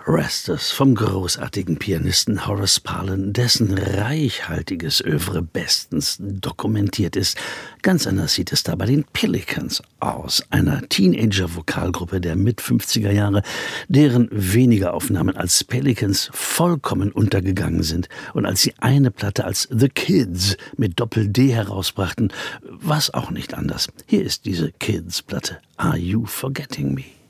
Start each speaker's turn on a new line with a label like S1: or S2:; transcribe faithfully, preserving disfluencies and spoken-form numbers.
S1: Restless vom großartigen Pianisten Horace Parlan, dessen reichhaltiges Œuvre bestens dokumentiert ist. Ganz anders sieht es da bei den Pelicans aus, einer Teenager-Vokalgruppe der Mit-fünfziger Jahre, deren wenige Aufnahmen als Pelicans vollkommen untergegangen sind. Und als sie eine Platte als The Kids mit Doppel-D herausbrachten, war es auch nicht anders. Hier ist diese Kids-Platte, Are You Forgetting Me?